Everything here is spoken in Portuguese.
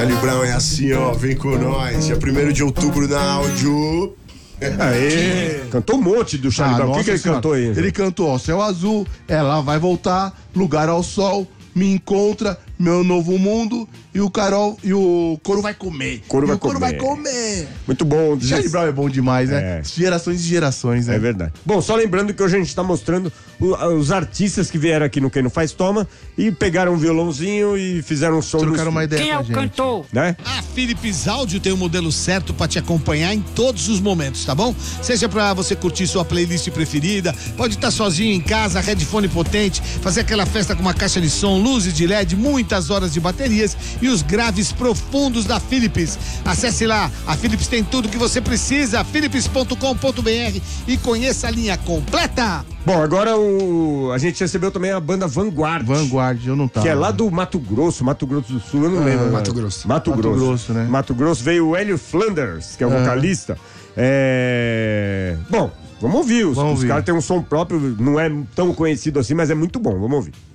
Charlie Brown é assim, ó, vem com nós. Dia 1º de outubro na áudio. Aê! Cantou um monte do Charlie Brown. O que ele cantou aí? Ele cantou, ó, Céu Azul, ela vai voltar, Lugar ao Sol, Me Encontra, Meu Novo Mundo e o couro vai comer. Couro vai comer. Muito bom. Charlie Brown é bom demais, né? Gerações e gerações, né? É verdade. Bom, só lembrando que hoje a gente tá mostrando os artistas que vieram aqui no Quem Não Faz Toma e pegaram um violãozinho e fizeram um som. Trocaram uma ideia Quem é o cantor? Né? A Philips Áudio tem o modelo certo pra te acompanhar em todos os momentos, tá bom? Seja pra você curtir sua playlist preferida, pode estar sozinho em casa, headphone potente, fazer aquela festa com uma caixa de som, luzes de LED, muitas horas de baterias e os graves profundos da Philips. Acesse lá, a Philips tem tudo que você precisa, philips.com.br e conheça a linha completa. Bom, agora a gente recebeu também a banda Vanguard. Vanguard, eu não tava. Que é lá do Mato Grosso do Sul, eu não lembro. Mato Grosso. Mato Grosso, né? Mato Grosso veio o Hélio Flanders, que é o vocalista. Bom, vamos ouvir. Os caras têm um som próprio, não é tão conhecido assim, mas é muito bom. Vamos ouvir.